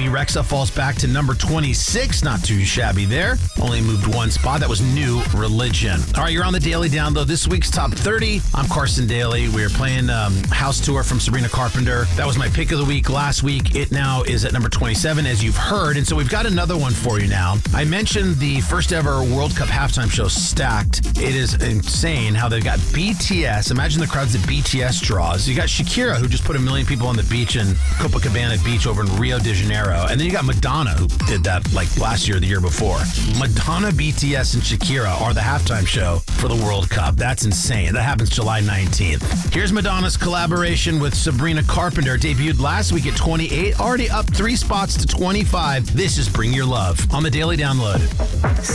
Bebe Rexha falls back to number 26. Not too shabby there. Only moved one spot. That was New Religion. All right, you're on the Daily Download. This week's Top 30. I'm Carson Daly. We are playing House Tour from Sabrina Carpenter. That was my pick of the week last week. It now is at number 27, as you've heard. And so we've got another one for you now. I mentioned the first ever World Cup halftime show, Stacked. It is insane how they've got BTS. Imagine the crowds that BTS draws. You got Shakira, who just put 1 million people on the beach in Copacabana Beach over in Rio de Janeiro. And then you got Madonna, who did that like last year or the year before. Madonna, BTS, and Shakira are the halftime show for the World Cup. That's insane. That happens July 19th. Here's Madonna's collaboration with Sabrina Carpenter. Debuted last week at 28, already up 3 spots to 25. This is Bring Your Love on the Daily Download.